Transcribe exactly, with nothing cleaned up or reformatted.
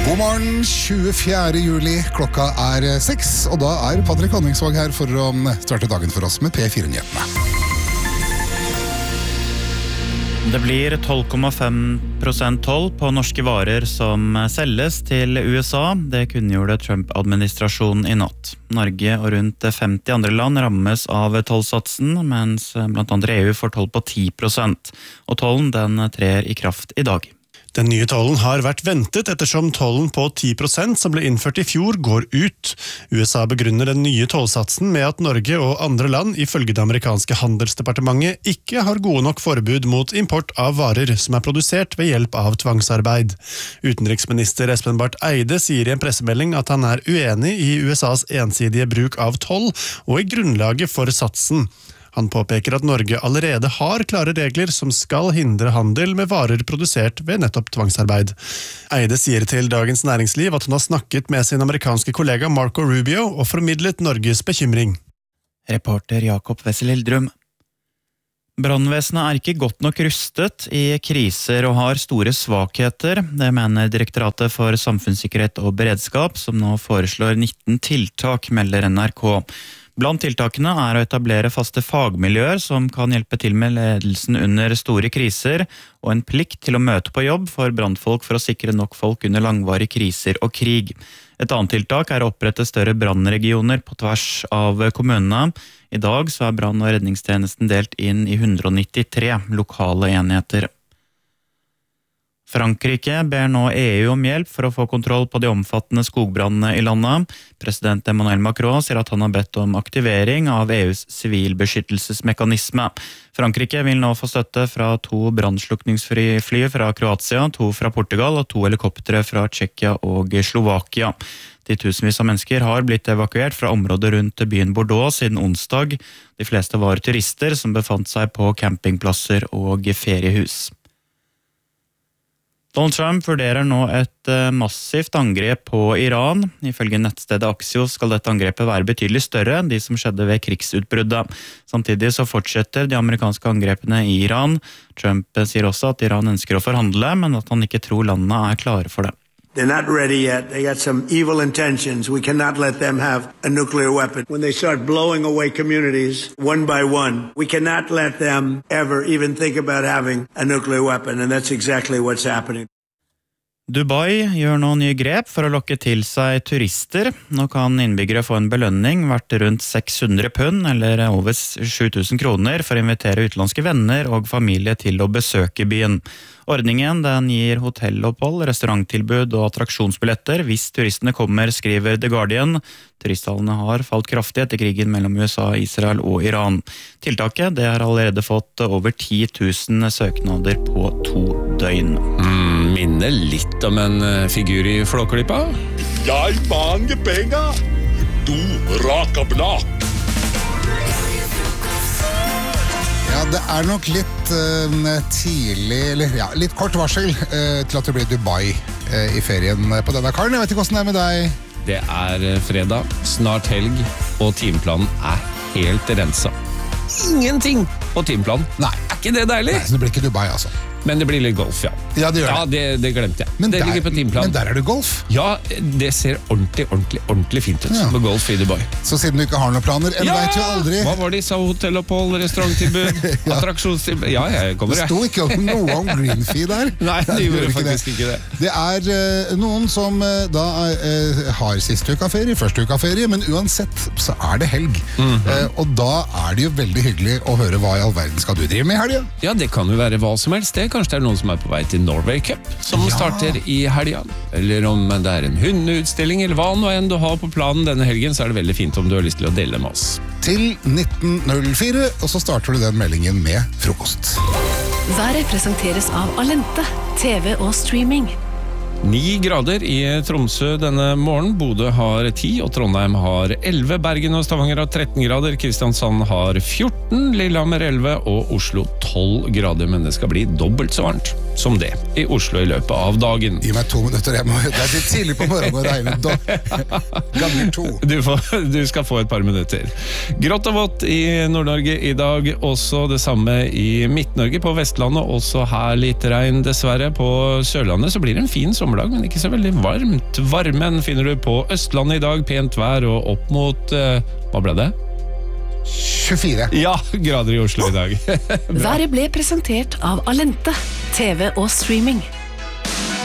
God morgen, tjuefjerde juli, klokka er seks, og da er Patrick Honningsvåg her for å starte dagen for oss med P fire-nyhetene. Det blir tolv komma fem prosent toll på norske varer som selges til U S A. Det kunngjorde Trump-administrasjonen i natt. Norge og rundt femti andre land rammes av tollsatsen, mens blant andre E U får toll på ti prosent. Og tollen den trer i kraft i dag. Den nye tollen har vært ventet ettersom tollen på ti prosent som ble innført i fjor går ut. U S A begrunner den nye tollsatsen med at Norge og andre land ifølge det amerikanske handelsdepartementet ikke har gode nok forbud mot import av varer som er produsert ved hjelp av tvangsarbeid. Utenriksminister Espen Barth Eide sier i en pressemelding at han er uenig i U S A's ensidige bruk av toll og i grunnlaget for satsen. Han påpeker at Norge allerede har klare regler som skal hindre handel med varer produsert ved nettopp tvangsarbeid. Eide sier til Dagens Næringsliv at han har snakket med sin amerikanske kollega Marco Rubio og formidlet Norges bekymring. Reporter Jakob Wessel-Hildrum. Brannvesenet er ikke godt nok rustet i kriser og har store svakheter. Det mener Direktoratet for samfunnssikkerhet og beredskap, som nå foreslår nitten tiltak, melder N R K. Blant tiltakene er å etablere faste fagmiljøer som kan hjelpe til med ledelsen under store kriser, og en plikt til å møte på jobb for brannfolk for å sikre nok folk under langvarige kriser og krig. Et annet tiltak er å opprette større brannregioner på tvers av kommunene. I dag så er brann- og redningstjenesten delt inn i hundre og nittitre lokale enheter. Frankrike ber nå E U om hjelp for å få kontroll på de omfattende skogbrannene i landet. President Emmanuel Macron sier at han har bedt om aktivering av E U's sivilbeskyttelsesmekanisme. Frankrike vil nå få støtte fra to brannslukningsfly fra Kroatia, to fra Portugal og to helikoptre fra Tsjekkia og Slovakia. Titusenvis av mennesker har blitt evakuert fra området rundt byen Bordeaux siden onsdag. De fleste var turister som befant seg på campingplasser og feriehus. Donald Trump vurderer nå et massivt angrep på Iran. Ifølge nettstedet Axios skal dette angrepet være betydelig større enn de som skjedde ved krigsutbruddet. Samtidig så fortsetter de amerikanske angrepene i Iran. Trump sier også at Iran ønsker å forhandle, men at han ikke tror landene er klare for det. They're not ready yet. They got some evil intentions. We cannot let them have a nuclear weapon. When they start blowing away communities one by one, we cannot let them ever even think about having a nuclear weapon. And that's exactly what's happening. Dubai gjør nå nye grep for å lokke til seg turister. Nå kan innbyggere få en belønning verdt rundt seks hundre pund, eller over sju tusen kroner, for å invitere utenlandske venner og familie til å besøke byen. Ordningen den gir hotellopphold, restauranttilbud og attraksjonsbilletter hvis turistene kommer, skriver The Guardian. Turisttallene har falt kraftig etter krigen mellom U S A, Israel og Iran. Tiltaket det har allerede fått over ti tusen søknader på to døgn. Mm, minner litt om en figur i Flåklypa. Jeg mange penger, du raka blak. Ja, det er nok litt uh, tidlig, eller ja, litt kort varsel uh, til at det blir Dubai uh, i ferien på denne karen. Jeg vet ikke hvordan det er med deg. Det er fredag, snart helg, og timeplanen er helt rensa. Ingenting på timeplanen. Nei. Er ikke det deilig? Nei, så det blir ikke Dubai, altså. Men det blir litt golf, ja. Ja, det gjør det. Ja, det, det glemte jeg. Men det der, ligger på timeplanen. Men der er det golf. Ja, det ser ordentlig, ordentlig, ordentlig fint ut Ja. med golf i Dubai. Så siden du ikke har noen planer, en Ja! vet jo aldri. Hva var det de sa? Hotellopphold, restauranttilbud, Ja. attraksjonstilbud? Ja, jeg kommer, Det jeg. sto ikke om noe om Greenfee der. Nei, det gjorde faktisk ikke det. Det er uh, noen som uh, da uh, har siste uka ferie, første uka ferie, men uansett så er det helg. Mhm. uh, og da er det jo veldig hyggelig å høre hva i all verden skal du drive med i helga. Ja, det kan jo være hva som helst. Det kanskje det er noen som er på vei til Norway Cup, som Ja. starter i helga. Eller om det er en hundeutstilling, eller hva nå enn du har på planen denne helgen, så er det veldig fint om du har lyst til å dele med oss. Til nitten null fire, og så starter du den meldingen med frokost. Været presenteres av Alente, T V og streaming. Ni grader i Tromsø denne morgen. Bodø har ti, og Trondheim har elleve. Bergen og Stavanger har tretten grader. Kristiansand har fjorten. Lillehammer elleve, og Oslo tolv grader. Men det skal bli dobbelt så varmt. som det i Oslo i løpet av dagen. Gi meg to minutter, jeg må, det er litt tidlig på morgenen å regne da. Ganger to. Du, får, du skal få et par minutter. Grått og vått i Nord-Norge i dag, også det samme i Midt-Norge. På Vestlandet også her litt regn dessverre. På Sørlandet så blir det en fin sommerdag, men ikke så veldig varmt. Varmen finner du på Østlandet i dag, pent vær og opp mot, uh, hva ble det? tjuefire. Ja, grader i Oslo i dag. Været ble presentert av Alente, T V og streaming.